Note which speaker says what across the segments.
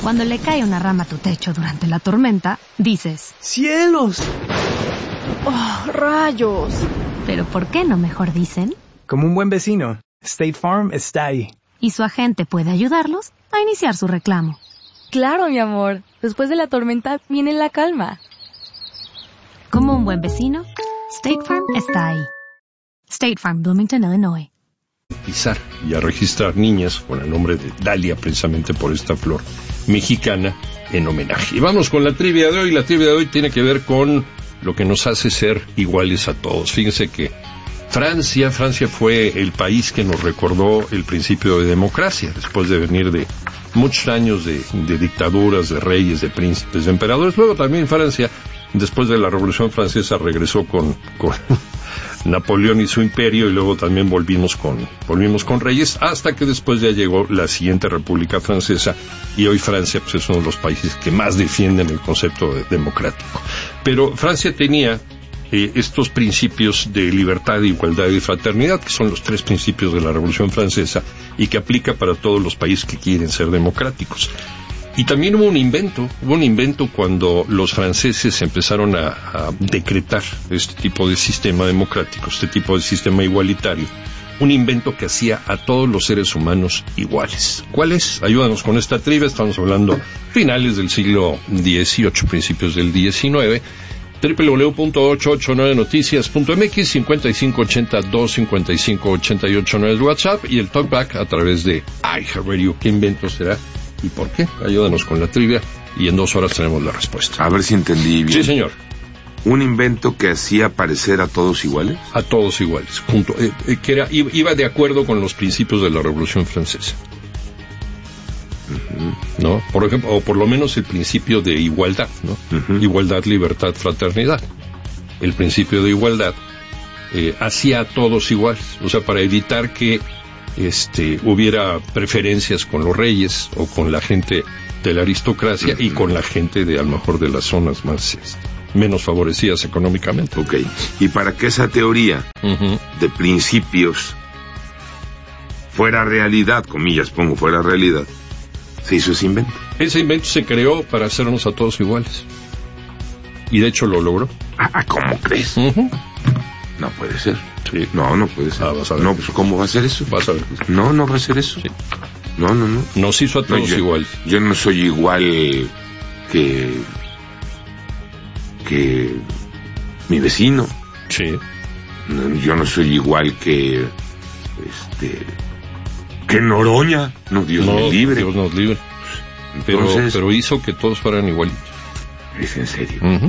Speaker 1: Cuando le cae una rama a tu techo durante la tormenta, dices:
Speaker 2: ¡cielos!
Speaker 3: ¡Oh, rayos!
Speaker 1: ¿Pero por qué no mejor dicen?
Speaker 2: Como un buen vecino, State Farm está ahí.
Speaker 1: Y su agente puede ayudarlos a iniciar su reclamo.
Speaker 3: Claro, mi amor. Después de la tormenta viene la calma.
Speaker 1: Como un buen vecino, State Farm está ahí. State Farm, Bloomington, Illinois.
Speaker 4: Pisar y a registrar niñas con el nombre de Dalia, precisamente por esta flor mexicana en homenaje. Y vamos con la trivia de hoy. La trivia de hoy tiene que ver con lo que nos hace ser iguales a todos. Fíjense que Francia fue el país que nos recordó el principio de democracia, después de venir de muchos años de dictaduras, de reyes, de príncipes, de emperadores. Luego también Francia, después de la Revolución Francesa, regresó con Napoleón y su imperio, y luego también volvimos con reyes, hasta que después ya llegó la siguiente República Francesa, y hoy Francia pues, es uno de los países que más defienden el concepto de democrático. Pero Francia tenía estos principios de libertad, igualdad y fraternidad, que son los tres principios de la Revolución Francesa, y que aplica para todos los países que quieren ser democráticos. Y también hubo un invento cuando los franceses empezaron a decretar este tipo de sistema democrático, este tipo de sistema igualitario, un invento que hacía a todos los seres humanos iguales. ¿Cuál es? Ayúdanos con esta trivia. Estamos hablando finales del siglo XVIII, principios del XIX. www.889noticias.mx, 5580-255-8889 es WhatsApp, y el talkback a través de iHeartRadio. ¿Qué invento será y por qué? Ayúdanos con la trivia y en 2 horas tenemos la respuesta.
Speaker 5: A ver si entendí bien.
Speaker 4: Sí, señor.
Speaker 5: ¿Un invento que hacía parecer a todos iguales?
Speaker 4: A todos iguales, que iba de acuerdo con los principios de la Revolución Francesa. ¿No? Por ejemplo, o por lo menos el principio de igualdad, ¿no? Igualdad, libertad, fraternidad. El principio de igualdad hacía a todos iguales, o sea, para evitar que hubiera preferencias con los reyes o con la gente de la aristocracia y con la gente de a lo mejor de las zonas más menos favorecidas económicamente.
Speaker 5: Ok, y para que esa teoría de principios fuera realidad, comillas pongo, fuera realidad, se hizo ese invento.
Speaker 4: Ese invento se creó para hacernos a todos iguales. Y de hecho lo logró.
Speaker 5: ¿Cómo crees? No puede ser.
Speaker 4: Sí.
Speaker 5: No puede ser.
Speaker 4: Vas a ver.
Speaker 5: No, pues ¿cómo va a ser eso?
Speaker 4: Vas a ver.
Speaker 5: No va a ser eso.
Speaker 4: Sí.
Speaker 5: No.
Speaker 4: Nos hizo a todos iguales.
Speaker 5: Yo no soy igual que mi vecino.
Speaker 4: Sí.
Speaker 5: Yo no soy igual que Noroña. No, Dios me libre.
Speaker 4: Dios nos libre. Pero hizo que todos fueran igualitos.
Speaker 5: ¿Es en serio? Bueno,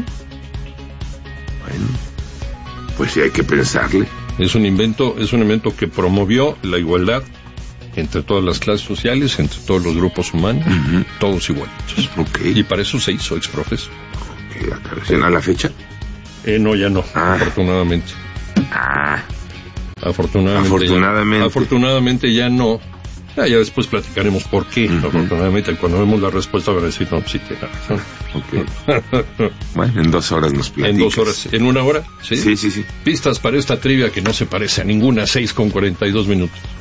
Speaker 5: pues sí hay que pensarle.
Speaker 4: Es un invento que promovió la igualdad entre todas las clases sociales, entre todos los grupos humanos, todos igualitos.
Speaker 5: Okay.
Speaker 4: Y para eso se hizo exprofeso.
Speaker 5: ¿A la fecha?
Speaker 4: No, ya no, afortunadamente. Afortunadamente ya no. Ya después platicaremos por qué. Afortunadamente, cuando vemos la respuesta van a decir, no, sí tiene razón.
Speaker 5: Okay. Bueno, en 2 horas nos platicas.
Speaker 4: En 2 horas. ¿En 1 hora? Sí.
Speaker 5: Sí.
Speaker 4: Pistas para esta trivia que no se parece a ninguna, 6:42.